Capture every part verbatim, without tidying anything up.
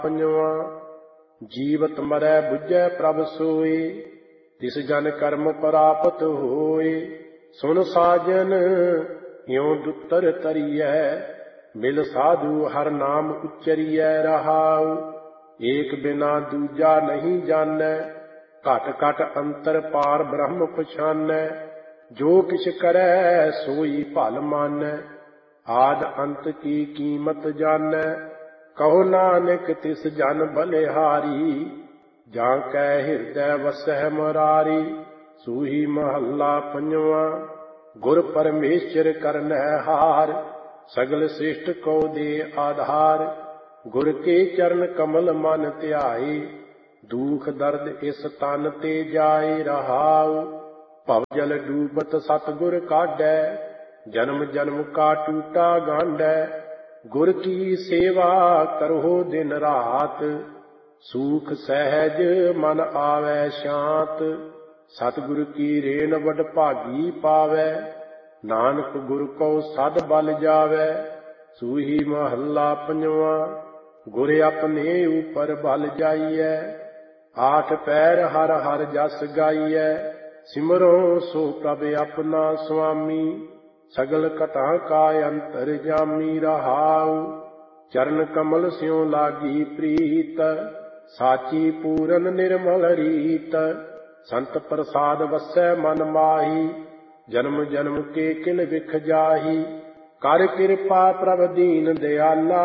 ਪੰਜਵਾਂ। ਜੀਵਤ ਮਰੈ ਬੁਝੈ ਪ੍ਰਭ ਸੋਏ, ਤਿਸ ਜਨ ਕਰਮ ਪ੍ਰਾਪਤ ਹੋਏ। ਸੁਨ ਸਾਜਨ ਇਉ ਦੁੱਤਰ ਤਰੀਐ, ਮਿਲ ਸਾਧੂ ਹਰ ਨਾਮ ਉਚਰੀਐ ਰਹਾਉ। ਏਕ ਬਿਨਾ ਦੂਜਾ ਨਹੀਂ ਜਾਣੈ, ਘਟ ਘਟ ਅੰਤਰ ਪਾਰ ਬ੍ਰਹਮ ਪਛਾਨੈ। ਜੋ ਕਿਛ ਕਰੈ ਸੋਈ ਭਲ ਮਾਨੈ, ਆਦ ਅੰਤ ਕੀ ਕੀਮਤ ਜਾਣੈ। ਕਹੋ ਨਾਨਕ ਤਿਸ ਜਨ ਬਲਿਹਾਰੀ, ਜਾਂ ਕੈ ਹਿਰਦੈ ਵਸਹਿ ਮੁਰਾਰੀ। ਸੂਹੀ ਮਹੱਲਾ ਪੰਜਵਾਂ। ਗੁਰ ਪਰਮੇਸ਼ਰ ਕਰਨੈ ਹਾਰ, ਸਗਲ ਸ੍ਰਿਸ਼ਟ ਕੋ ਦੇ ਆਧਾਰ। ਗੁਰ ਕੇ ਚਰਨ ਕਮਲ ਮਨ ਧਿਆਏ, ਦੁਖ ਦਰਦ ਇਸ ਤਨ ਤੇ ਜਾਏ ਰਹਾਉ। ਭਵ ਜਲ ਡੂਬਤ ਸਤਿਗੁਰ ਕਾਢੈ, ਜਨਮ ਜਨਮ ਕਾ ਟੂਟਾ ਗਾਂਢੈ। ਗੁਰ ਕੀ ਸੇਵਾ ਕਰਹੁ ਦਿਨ ਰਾਤ, ਸੂਖ ਸਹਿਜ ਮਨ ਆਵੈ ਸ਼ਾਂਤ। ਸਤਿਗੁਰ ਕੀ ਰੇਣ ਵਡ ਭਾਗੀ ਪਾਵੈ, ਨਾਨਕ ਗੁਰ ਕਉ ਸਦ ਬਲ ਜਾਵੈ। ਸੂਹੀ ਮਹੱਲਾ ਪੰਜਵਾਂ। ਗੁਰ ਆਪਣੇ ਉਪਰ ਬਲ ਜਾਈਐ, ਆਠ ਪੈਰ ਹਰ ਹਰ ਜਸ ਗਾਈਐ। ਸਿਮਰੋ ਸੋ ਪ੍ਰਭ ਆਪਣਾ ਸੁਆਮੀ, ਸਗਲ ਘਟਾਂ ਕਾ ਅੰਤਰ ਜਾਮੀ ਰਹਾਉ। ਚਰਨ ਕਮਲ ਸਿਉ ਲਾਗੀ ਪ੍ਰੀਤ, ਸਾਚੀ ਪੂਰਨ ਨਿਰਮਲ ਰੀਤ। ਸੰਤ ਪ੍ਰਸਾਦ ਵਸੈ ਮਨ ਮਾਹੀ, ਜਨਮ ਜਨਮ ਕੇ ਕਿਲ ਵਿਖ ਜਾਹੀ। ਕਰ ਕਿਰਪਾ ਪ੍ਰਭ ਦੀਨ ਦਿਆਲਾ,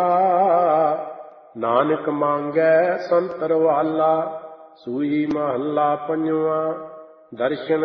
ਨਾਨਕ ਮੰਗੈ ਸੰਤਰ ਵਾਲਾ। ਸੂਹੀ ਮਹੱਲਾ ਪੰਜਵਾਂ। ਦਰਸ਼ਨ